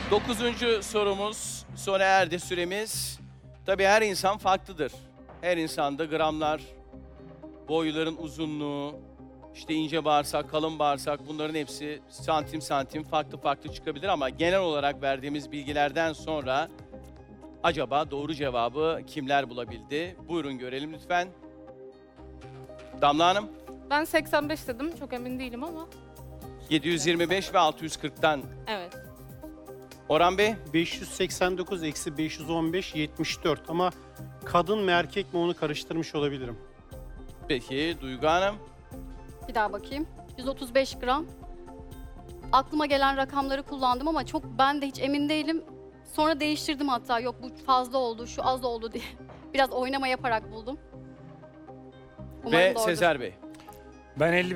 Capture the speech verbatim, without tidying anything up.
Dokuzuncu sorumuz sona erdi süremiz. Tabii her insan farklıdır. Her insanda gramlar, boyların uzunluğu, işte ince bağırsak, kalın bağırsak bunların hepsi santim santim farklı farklı çıkabilir ama genel olarak verdiğimiz bilgilerden sonra acaba doğru cevabı kimler bulabildi? Buyurun görelim lütfen. Damla Hanım, Ben seksen beş dedim. Çok emin değilim ama. yedi yüz yirmi beş ve altı yüz kırktan. Evet. Orhan Bey, beş yüz seksen dokuz eksi beş yüz on beş yetmiş dört ama kadın mı erkek mi onu karıştırmış olabilirim. peki Duygu Hanım, Bir daha bakayım. yüz otuz beş gram. Aklıma gelen rakamları kullandım ama çok ben de hiç emin değilim. Sonra değiştirdim hatta. Yok bu fazla oldu, şu az oldu diye. Biraz oynama yaparak buldum. Umarım ve doğrudur. Sezer Bey. Ben elli